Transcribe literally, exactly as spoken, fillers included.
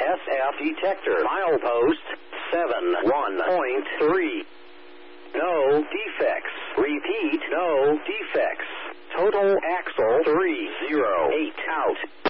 S F detector. Milepost seven one point three. No defects. Repeat, no defects. Total axle three zero eight out.